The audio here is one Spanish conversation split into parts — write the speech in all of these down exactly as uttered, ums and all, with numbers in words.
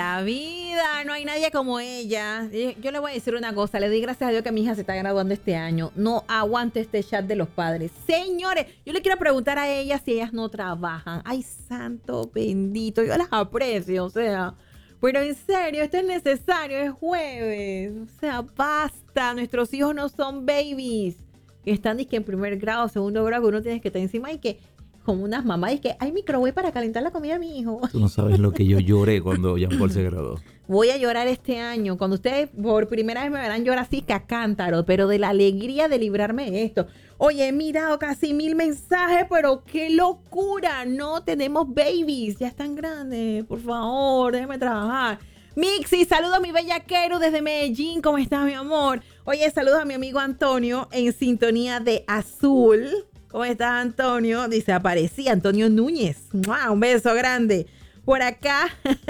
la vida, no hay nadie como ella. Yo le voy a decir una cosa, le doy gracias a Dios que mi hija se está graduando este año. No aguanto este chat de los padres. Señores, yo le quiero preguntar a ellas si ellas no trabajan. Ay, santo bendito, yo las aprecio, o sea... Pero en serio, esto es necesario, es jueves. O sea, basta. Nuestros hijos no son babies. Que están que en primer grado, segundo grado, que uno tiene que estar encima y que, como unas mamás, y que hay microwave para calentar la comida de mi hijo. Tú no sabes lo que yo lloré cuando Jean Paul se graduó. Voy a llorar este año. Cuando ustedes por primera vez me verán llorar así que a cántaro, pero de la alegría de librarme de esto. Oye, he mirado casi mil mensajes, pero qué locura. No tenemos babies. Ya están grandes. Por favor, déjeme trabajar. Mixi, saludo a mi bella Kero desde Medellín. ¿Cómo estás, mi amor? Oye, saludos a mi amigo Antonio en sintonía de Azul. ¿Cómo estás, Antonio? Dice, aparecía Antonio Núñez. ¡Mua! Un beso grande. Por acá,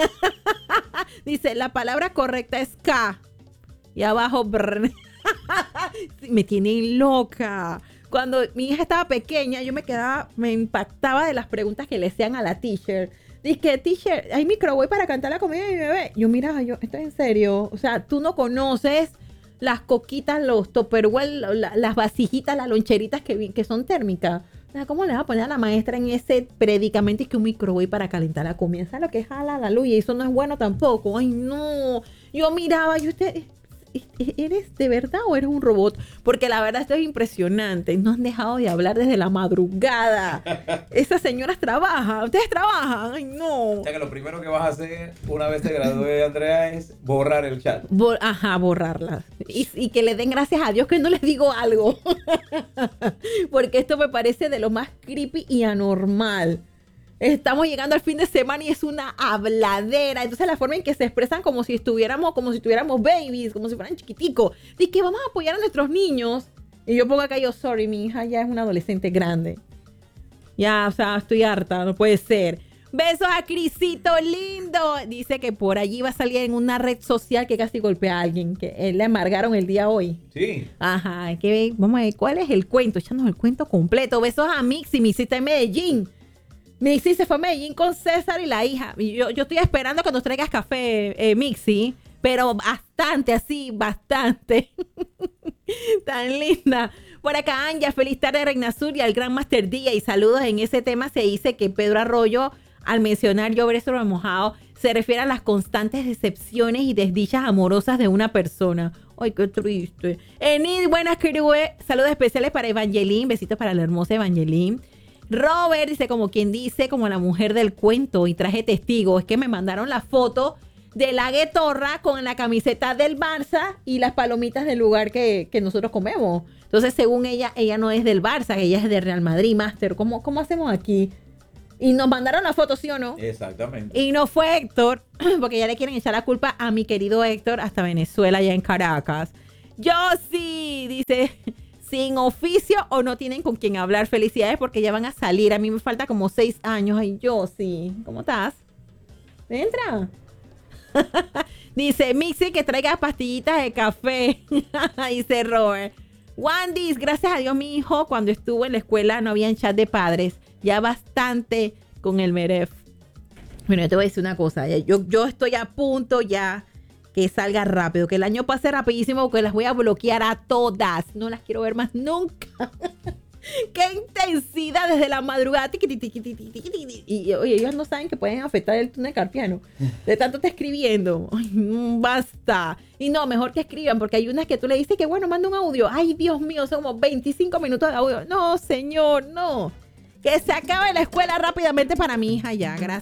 dice, la palabra correcta es K. Y abajo, brr. Me tienen loca. Cuando mi hija estaba pequeña, yo me quedaba, me impactaba de las preguntas que le hacían a la teacher. Dice, teacher, ¿hay microwave para cantar la comida de mi bebé? Yo, mira, yo, ¿esto es en serio? O sea, tú no conoces las coquitas, los tupperware, la, las vasijitas, las loncheritas que, que son térmicas. O sea, ¿cómo le va a poner a la maestra en ese predicamento y que un microwave para calentar la comida? ¿Sabes lo que jala la luz? Y eso no es bueno tampoco. Ay, no. Yo miraba y usted... ¿Eres de verdad o eres un robot? Porque la verdad esto es impresionante. No han dejado de hablar desde la madrugada. Esas señoras trabajan. Ustedes trabajan. Ay, no. O sea que lo primero que vas a hacer una vez te gradúe, Andrea, es borrar el chat. Bo- Ajá, borrarla. Y, y que le den gracias a Dios que no les digo algo. Porque esto me parece de lo más creepy y anormal. Estamos llegando al fin de semana y es una habladera. Entonces la forma en que se expresan como si estuviéramos, como si tuviéramos babies, como si fueran chiquiticos. Dice que vamos a apoyar a nuestros niños. Y yo pongo acá, yo, sorry, mi hija ya es una adolescente grande. Ya, o sea, estoy harta, no puede ser. Besos a Crisito lindo. Dice que por allí va a salir en una red social que casi golpea a alguien. Que él le amargaron el día hoy. Sí. Ajá, que vamos a ver cuál es el cuento. Echándonos el cuento completo. Besos a Mixi, Mixi está en Medellín. Mixi se fue a Medellín con César y la hija. Yo, yo estoy esperando que nos traigas café, eh, Mixi, pero bastante, así, bastante. Tan linda. Por acá, Anja, feliz tarde, Reina Sur y al Gran Master Día. Y saludos. En ese tema se dice que Pedro Arroyo, al mencionar llover sobre mojado, se refiere a las constantes decepciones y desdichas amorosas de una persona. Ay, qué triste. Enid, buenas, queridos. Saludos especiales para Evangeline. Besitos para la hermosa Evangeline. Robert dice, como quien dice, como la mujer del cuento, y traje testigo. Es que me mandaron la foto de la guetorra con la camiseta del Barça y las palomitas del lugar que, que nosotros comemos. Entonces, según ella, ella no es del Barça, ella es de Real Madrid, Master. ¿Cómo, cómo hacemos aquí? Y nos mandaron la foto, ¿sí o no? Exactamente. Y no fue Héctor, porque ya le quieren echar la culpa a mi querido Héctor hasta Venezuela, allá en Caracas. Yo sí, dice... sin oficio o no tienen con quién hablar. Felicidades porque ya van a salir. A mí me falta como seis años. Ay, yo sí. ¿Cómo estás? Entra. Dice Mixi que traiga pastillitas de café. Dice Robert. Wandis, gracias a Dios mi hijo cuando estuvo en la escuela no había chat de padres. Ya bastante con el Meref. Bueno, yo te voy a decir una cosa. Yo, yo estoy a punto ya que salga rápido, que el año pase rapidísimo porque las voy a bloquear a todas. No las quiero ver más nunca. ¡Qué intensidad desde la madrugada! Y oye, ellos no saben que pueden afectar el túnel carpiano. De tanto te escribiendo. Ay, basta. Y no, mejor que escriban, porque hay unas que tú le dices que bueno, manda un audio. Ay, Dios mío, son como veinticinco minutos de audio. No, señor, no. Que se acabe la escuela rápidamente para mi hija ya. Gracias.